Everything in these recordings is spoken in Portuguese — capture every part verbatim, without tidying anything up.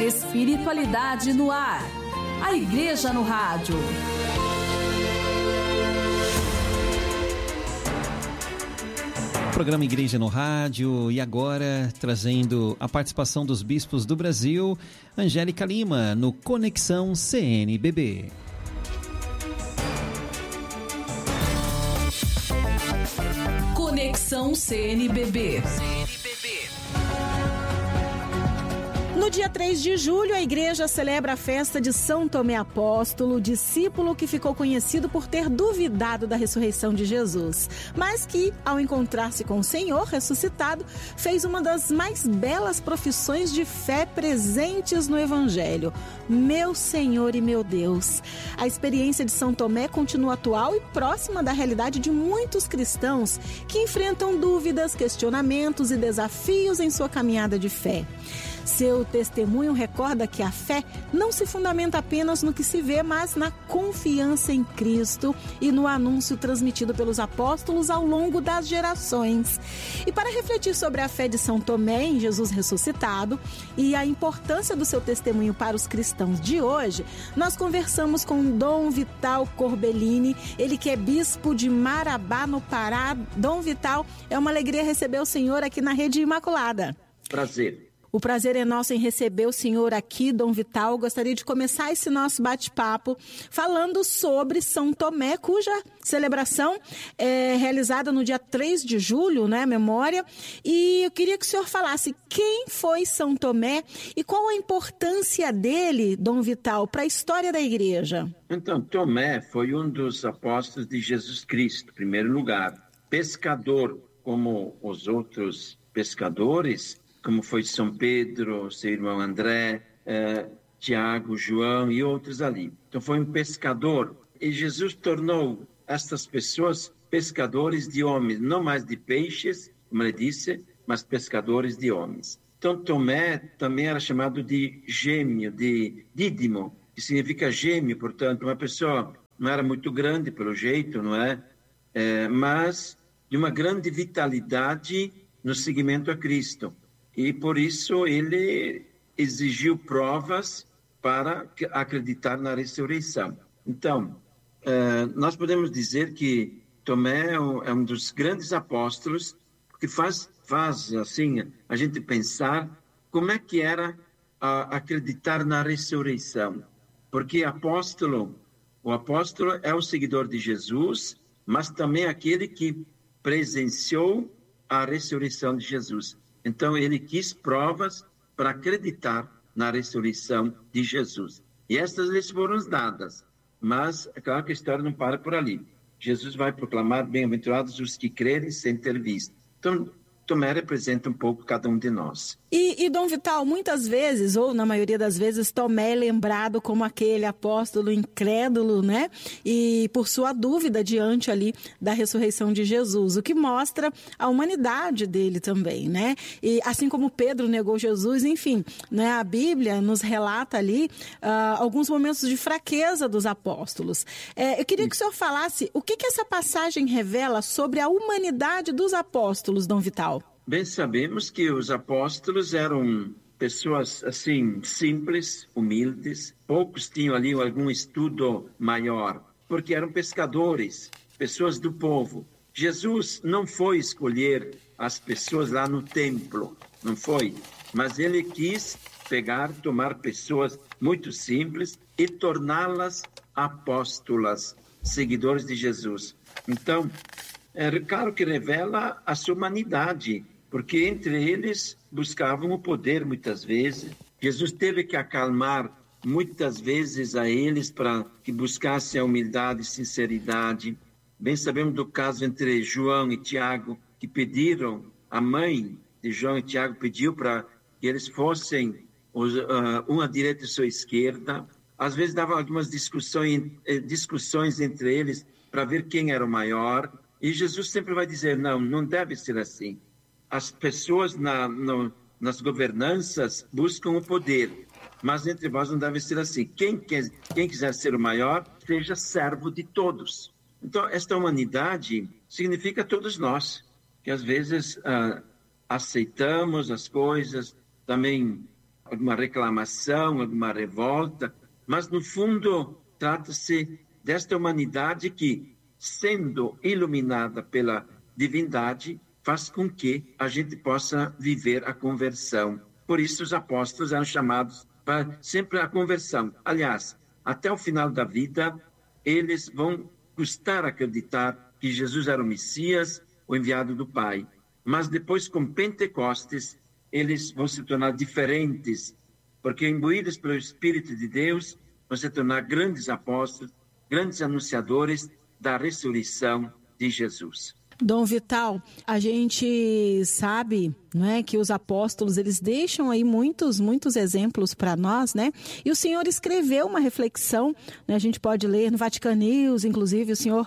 Espiritualidade no ar. A Igreja no Rádio. Programa Igreja no Rádio, e agora trazendo a participação dos bispos do Brasil, Angélica Lima, no Conexão C N B B. Conexão C N B B. No dia três de julho, a igreja celebra a festa de São Tomé Apóstolo, discípulo que ficou conhecido por ter duvidado da ressurreição de Jesus, mas que, ao encontrar-se com o Senhor ressuscitado, fez uma das mais belas profissões de fé presentes no Evangelho: meu Senhor e meu Deus. A experiência de São Tomé continua atual e próxima da realidade de muitos cristãos que enfrentam dúvidas, questionamentos e desafios em sua caminhada de fé. Seu testemunho recorda que a fé não se fundamenta apenas no que se vê, mas na confiança em Cristo e no anúncio transmitido pelos apóstolos ao longo das gerações. E para refletir sobre a fé de São Tomé em Jesus ressuscitado e a importância do seu testemunho para os cristãos de hoje, nós conversamos com Dom Vital Corbellini, ele que é bispo de Marabá, no Pará. Dom Vital, é uma alegria receber o senhor aqui na Rede Imaculada. Prazer. O prazer é nosso em receber o senhor aqui, Dom Vital. Gostaria de começar esse nosso bate-papo falando sobre São Tomé, cuja celebração é realizada no dia três de julho, né, memória. E eu queria que o senhor falasse quem foi São Tomé e qual a importância dele, Dom Vital, para a história da igreja. Então, Tomé foi um dos apóstolos de Jesus Cristo, em primeiro lugar. Pescador, como os outros pescadores, como foi São Pedro, seu irmão André, eh, Tiago, João e outros ali. Então foi um pescador. E Jesus tornou estas pessoas pescadores de homens, não mais de peixes, como ele disse, mas pescadores de homens. Então Tomé também era chamado de gêmeo, de dídimo, que significa gêmeo, portanto, uma pessoa não era muito grande pelo jeito, não é? é mas de uma grande vitalidade no seguimento a Cristo. E por isso ele exigiu provas para acreditar na ressurreição. Então, eh, nós podemos dizer que Tomé é um, é um dos grandes apóstolos, que faz, faz assim, a gente pensar como é que era a, acreditar na ressurreição. Porque apóstolo, o apóstolo é o seguidor de Jesus, mas também aquele que presenciou a ressurreição de Jesus. Então, ele quis provas para acreditar na ressurreição de Jesus. E estas lhes foram dadas. Mas, é claro que a história não para por ali. Jesus vai proclamar: bem-aventurados os que crerem sem ter visto. Então, Tomé representa um pouco cada um de nós. E, e Dom Vital, muitas vezes, ou na maioria das vezes, Tomé é lembrado como aquele apóstolo incrédulo, né? E por sua dúvida diante ali da ressurreição de Jesus, o que mostra a humanidade dele também, né? E assim como Pedro negou Jesus, enfim, né? A Bíblia nos relata ali uh, alguns momentos de fraqueza dos apóstolos. É, eu queria que o senhor falasse o que, que essa passagem revela sobre a humanidade dos apóstolos, Dom Vital. Bem, sabemos que os apóstolos eram pessoas, assim, simples, humildes. Poucos tinham ali algum estudo maior, porque eram pescadores, pessoas do povo. Jesus não foi escolher as pessoas lá no templo, não foi. Mas ele quis pegar, tomar pessoas muito simples e torná-las apóstolas, seguidores de Jesus. Então, é claro que revela a sua humanidade, porque entre eles buscavam o poder muitas vezes. Jesus teve que acalmar muitas vezes a eles para que buscassem a humildade e sinceridade. Bem sabemos do caso entre João e Tiago, que pediram, a mãe de João e Tiago pediu para que eles fossem os, uh, um à direita e sua esquerda. Às vezes davam algumas discussões, discussões entre eles para ver quem era o maior. E Jesus sempre vai dizer: não, não deve ser assim. As pessoas na, no, nas governanças buscam o poder, mas entre vós não deve ser assim. Quem, quer, quem quiser ser o maior, seja servo de todos. Então, esta humanidade significa todos nós, que às vezes ah, aceitamos as coisas, também alguma reclamação, alguma revolta, mas no fundo trata-se desta humanidade que, sendo iluminada pela divindade, faz com que a gente possa viver a conversão. Por isso os apóstolos eram chamados para sempre a conversão. Aliás, até o final da vida, eles vão custar acreditar que Jesus era o Messias, o enviado do Pai. Mas depois, com Pentecostes, eles vão se tornar diferentes, porque imbuídos pelo Espírito de Deus, vão se tornar grandes apóstolos, grandes anunciadores da ressurreição de Jesus. Dom Vital, a gente sabe, não é, que os apóstolos, eles deixam aí muitos, muitos exemplos para nós, né? E o senhor escreveu uma reflexão, né? A gente pode ler no Vatican News, inclusive o senhor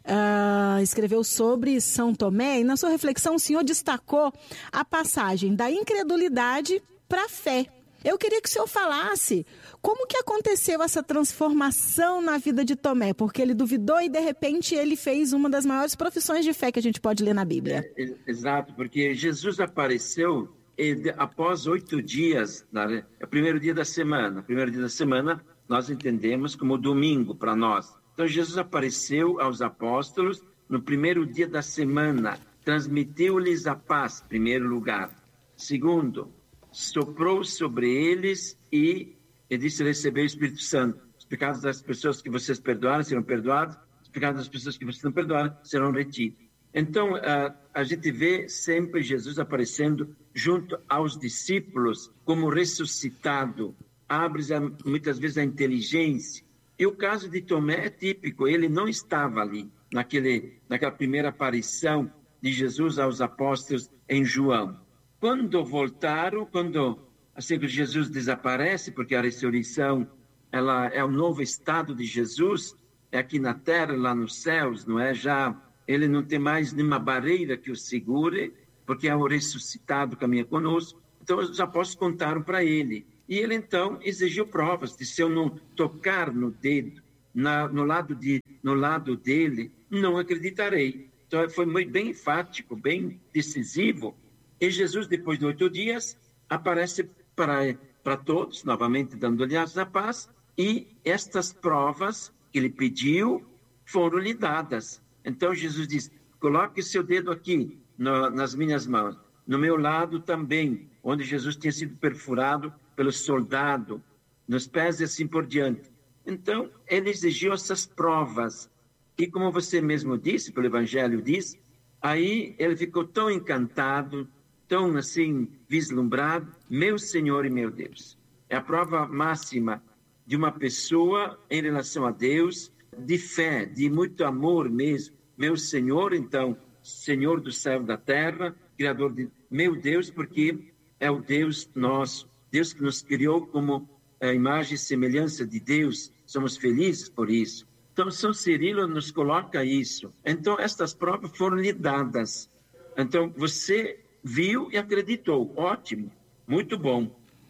uh, escreveu sobre São Tomé, e na sua reflexão o senhor destacou a passagem da incredulidade para a fé. Eu queria que o senhor falasse como que aconteceu essa transformação na vida de Tomé, porque ele duvidou e, de repente, ele fez uma das maiores profissões de fé que a gente pode ler na Bíblia. É, exato, porque Jesus apareceu ele, após oito dias, na, é o primeiro dia da semana. O primeiro dia da semana nós entendemos como domingo para nós. Então, Jesus apareceu aos apóstolos no primeiro dia da semana, transmitiu-lhes a paz, em primeiro lugar. Segundo, soprou sobre eles e, e disse, recebeu o Espírito Santo. Os pecados das pessoas que vocês perdoaram serão perdoados, os pecados das pessoas que vocês não perdoaram serão retidos. Então, a, a gente vê sempre Jesus aparecendo junto aos discípulos como ressuscitado, abre muitas vezes a inteligência. E o caso de Tomé é típico, ele não estava ali, naquele, naquela primeira aparição de Jesus aos apóstolos em João. Quando voltaram, quando assim que Jesus desaparece, porque a ressurreição ela é o novo estado de Jesus, é aqui na terra, lá nos céus, não é? Já ele não tem mais nenhuma barreira que o segure, porque é o ressuscitado que caminha conosco. Então os apóstolos contaram para ele. E ele então exigiu provas de se eu não tocar no dedo, na, no, lado de, no lado dele, não acreditarei. Então foi muito, bem enfático, bem decisivo. E Jesus, depois de oito dias, aparece para, para todos, novamente dando-lhe a paz, e estas provas que ele pediu foram-lhe dadas. Então Jesus diz, coloque seu dedo aqui no, nas minhas mãos, no meu lado também, onde Jesus tinha sido perfurado pelo soldado, nos pés e assim por diante. Então ele exigiu essas provas, e como você mesmo disse, pelo Evangelho diz, aí ele ficou tão encantado, tão assim vislumbrado, meu Senhor e meu Deus. É a prova máxima de uma pessoa em relação a Deus, de fé, de muito amor mesmo. Meu Senhor, então, Senhor do céu e da terra, Criador de meu Deus, porque é o Deus nosso, Deus que nos criou como a imagem e semelhança de Deus. Somos felizes por isso. Então, São Cirilo nos coloca isso. Então, estas provas foram lhe dadas. Então, você viu e acreditou, ótimo, muito bom,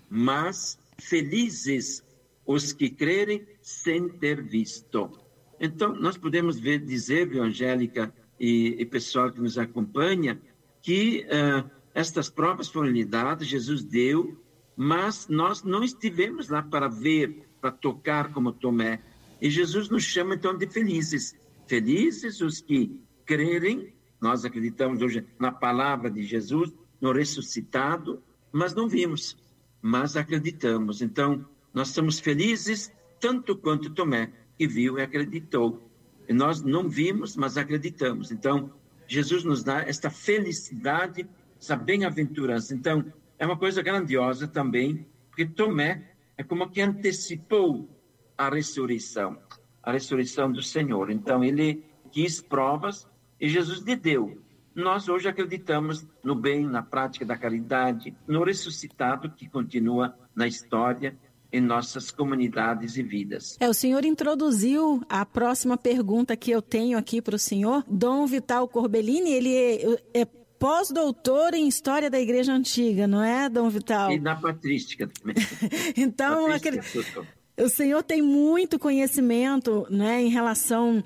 mas felizes os que crerem sem ter visto. Então, nós podemos ver, dizer, viu, Angélica e, e pessoal que nos acompanha, que uh, estas provas foram lhe dadas, Jesus deu, mas nós não estivemos lá para ver, para tocar como Tomé. E Jesus nos chama, então, de felizes. Felizes os que crerem. Nós acreditamos hoje na palavra de Jesus, no ressuscitado, mas não vimos, mas acreditamos. Então, nós estamos felizes tanto quanto Tomé, que viu e acreditou. E nós não vimos, mas acreditamos. Então, Jesus nos dá esta felicidade, essa bem-aventurança. Então, é uma coisa grandiosa também, porque Tomé é como que antecipou a ressurreição, a ressurreição do Senhor. Então, ele quis provas, e Jesus lhe deu. Nós hoje acreditamos no bem, na prática da caridade, no ressuscitado que continua na história, em nossas comunidades e vidas. É, o senhor introduziu a próxima pergunta que eu tenho aqui para o senhor. Dom Vital Corbellini, ele é, é pós-doutor em História da Igreja Antiga, não é, Dom Vital? E na patrística também. Então, patrística, acredito... O senhor tem muito conhecimento, né, em relação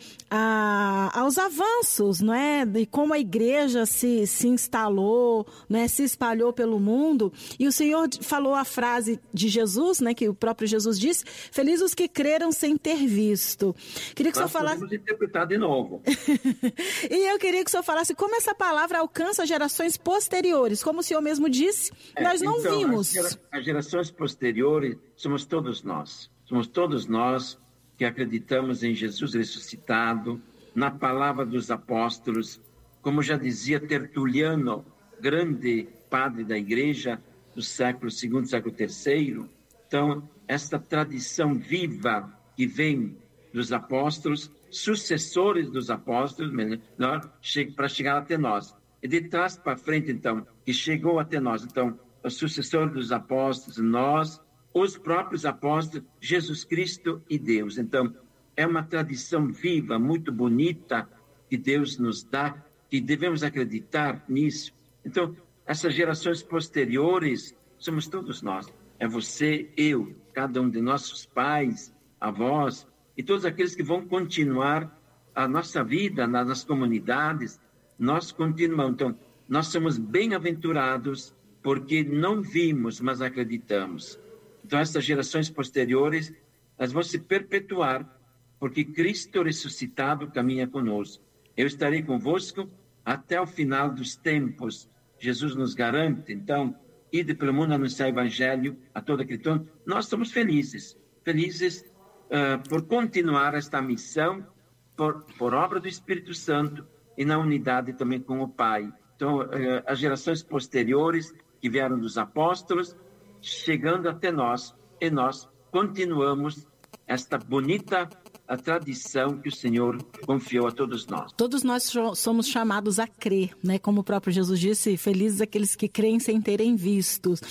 a, aos avanços, não é, de como a igreja se, se instalou, né, se espalhou pelo mundo. E o senhor falou a frase de Jesus, né, que o próprio Jesus disse: felizes os que creram sem ter visto. Queria que o senhor falasse. Vamos interpretar de novo. E eu queria que o senhor falasse como essa palavra alcança gerações posteriores. Como o senhor mesmo disse, é, nós não então, vimos. As, gera, as gerações posteriores somos todos nós. Somos todos nós que acreditamos em Jesus ressuscitado, na palavra dos apóstolos, como já dizia Tertuliano, grande padre da igreja do século segundo, século terceiro. Então, esta tradição viva que vem dos apóstolos, sucessores dos apóstolos, para chegar até nós. E de trás para frente, então, que chegou até nós. Então, os sucessores dos apóstolos, nós, os próprios apóstolos, Jesus Cristo e Deus. Então, é uma tradição viva, muito bonita, que Deus nos dá, que devemos acreditar nisso. Então, essas gerações posteriores, somos todos nós. É você, eu, cada um de nossos pais, avós, e todos aqueles que vão continuar a nossa vida nas comunidades. Nós continuamos. Então, nós somos bem-aventurados porque não vimos, mas acreditamos. Então, essas gerações posteriores, elas vão se perpetuar, porque Cristo ressuscitado caminha conosco. Eu estarei convosco até o final dos tempos. Jesus nos garante. Então, ide pelo mundo anunciar o evangelho a todo cristiano. Nós estamos felizes, felizes uh, por continuar esta missão, por, por obra do Espírito Santo e na unidade também com o Pai. Então, uh, as gerações posteriores que vieram dos apóstolos, chegando até nós, e nós continuamos esta bonita a tradição que o Senhor confiou a todos nós. Todos nós somos chamados a crer, né? Como o próprio Jesus disse, felizes aqueles que creem sem terem vistos.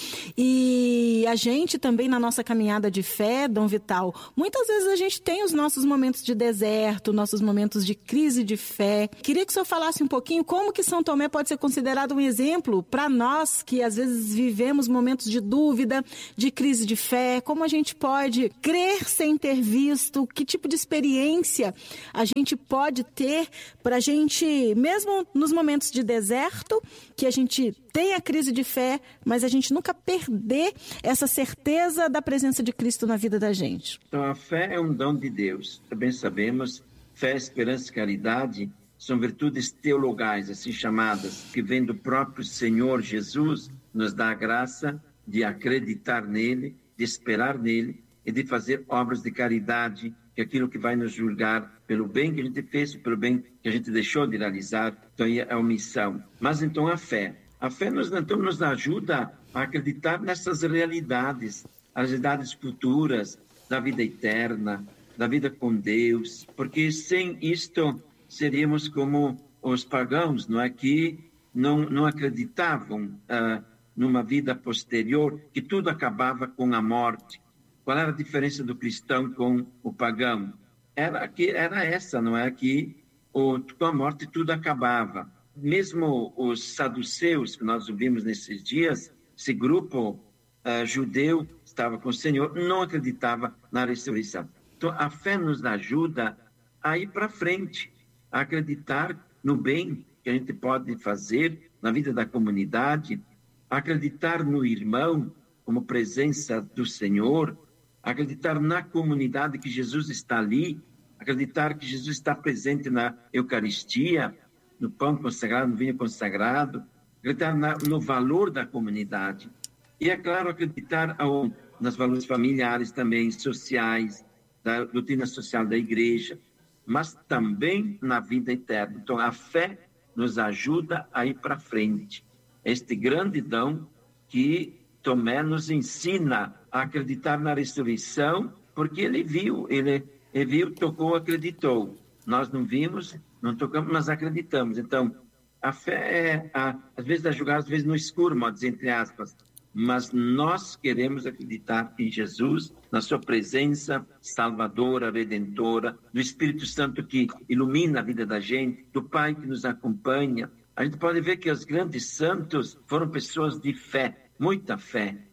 E a gente também, na nossa caminhada de fé, Dom Vital, muitas vezes a gente tem os nossos momentos de deserto, nossos momentos de crise de fé. Queria que o senhor falasse um pouquinho como que São Tomé pode ser considerado um exemplo para nós que às vezes vivemos momentos de dúvida, de crise de fé, como a gente pode crer sem ter visto, que tipo de experiência a gente pode ter para a gente, mesmo nos momentos de deserto, que a gente tem a crise de fé, mas a gente nunca perder essa certeza da presença de Cristo na vida da gente. Então, a fé é um dom de Deus. Também sabemos, fé, esperança e caridade são virtudes teologais, assim chamadas, que vêm do próprio Senhor Jesus, nos dá a graça de acreditar nele, de esperar nele e de fazer obras de caridade, que é aquilo que vai nos julgar pelo bem que a gente fez, pelo bem que a gente deixou de realizar. Então, é a missão. Mas, então, a fé. A fé nos, então, nos ajuda a acreditar nessas realidades, as realidades futuras da vida eterna, da vida com Deus, porque sem isto seríamos como os pagãos, não é? Que não, não acreditavam ah, numa vida posterior, que tudo acabava com a morte. Qual era a diferença do cristão com o pagão? Era, que, era essa, não é? Que o, com a morte tudo acabava. Mesmo os saduceus, que nós ouvimos nesses dias, esse grupo uh, judeu estava com o Senhor, não acreditava na ressurreição. Então, a fé nos ajuda a ir para frente, a acreditar no bem que a gente pode fazer na vida da comunidade, a acreditar no irmão como presença do Senhor, acreditar na comunidade que Jesus está ali, acreditar que Jesus está presente na Eucaristia, no pão consagrado, no vinho consagrado, acreditar na, no valor da comunidade. E, é claro, acreditar ao, nos valores familiares também, sociais, da doutrina social da igreja, mas também na vida eterna. Então, a fé nos ajuda a ir para frente. Este grande dom que Tomé nos ensina a acreditar na ressurreição, porque ele viu, ele, ele viu, tocou, acreditou. Nós não vimos, não tocamos, mas acreditamos. Então, a fé é, a, às vezes, a jogar, às vezes, no escuro, modos entre aspas, mas nós queremos acreditar em Jesus, na sua presença salvadora, redentora, do Espírito Santo que ilumina a vida da gente, do Pai que nos acompanha. A gente pode ver que os grandes santos foram pessoas de fé, muita fé.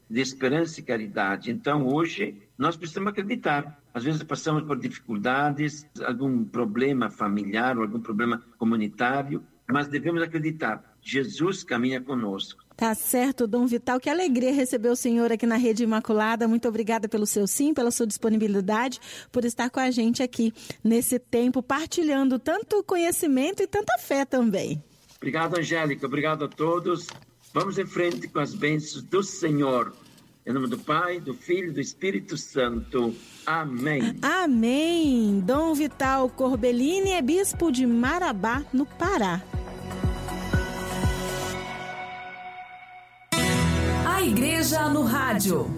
de esperança e caridade. Então, hoje, nós precisamos acreditar. Às vezes passamos por dificuldades, algum problema familiar, algum problema comunitário, mas devemos acreditar. Jesus caminha conosco. Tá certo, Dom Vital. Que alegria receber o senhor aqui na Rede Imaculada. Muito obrigada pelo seu sim, pela sua disponibilidade, por estar com a gente aqui nesse tempo, partilhando tanto conhecimento e tanta fé também. Obrigado, Angélica. Obrigado a todos. Vamos em frente com as bênçãos do Senhor. Em nome do Pai, do Filho e do Espírito Santo. Amém. Amém. Dom Vital Corbellini é bispo de Marabá, no Pará. A Igreja no Rádio.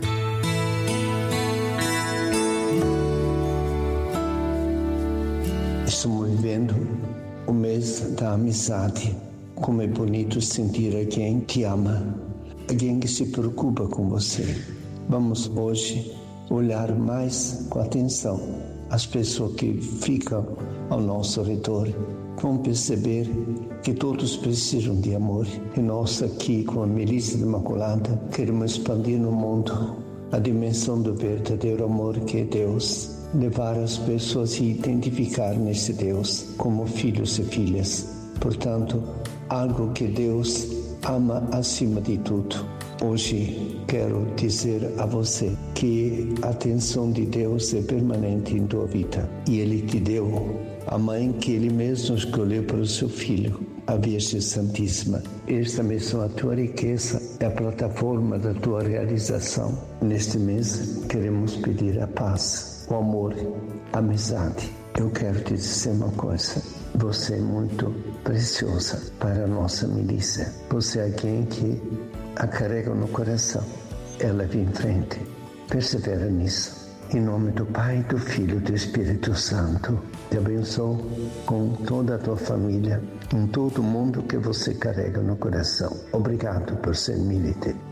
Estamos vivendo o mês da amizade. Como é bonito sentir alguém que ama, alguém que se preocupa com você. Vamos hoje olhar mais com atenção as pessoas que ficam ao nosso redor. Vamos perceber que todos precisam de amor. E nós aqui com a Milícia Imaculada queremos expandir no mundo a dimensão do verdadeiro amor que é Deus. Levar as pessoas a se identificar nesse Deus como filhos e filhas. Portanto, algo que Deus ama acima de tudo. Hoje quero dizer a você que a atenção de Deus é permanente em tua vida. E Ele te deu a mãe que Ele mesmo escolheu para o seu filho, a Virgem Santíssima. Esta mesma a tua riqueza é a plataforma da tua realização. Neste mês queremos pedir a paz, o amor, a amizade. Eu quero te dizer uma coisa. Você é muito preciosa para a nossa milícia. Você é alguém que a carrega no coração. Ela vem em frente. Persevera nisso. Em nome do Pai, do Filho e do Espírito Santo. Te abençoo com toda a tua família, com todo o mundo que você carrega no coração. Obrigado por ser milite.